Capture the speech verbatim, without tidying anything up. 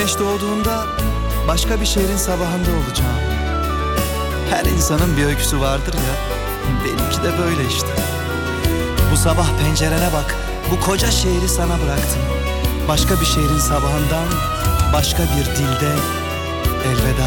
Güneş doğduğunda başka bir şehrin sabahında olacağım. Her insanın bir öyküsü vardır ya, benimki de böyle işte. Bu sabah pencerene bak, bu koca şehri sana bıraktım. Başka bir şehrin sabahından, başka bir dilde elveda.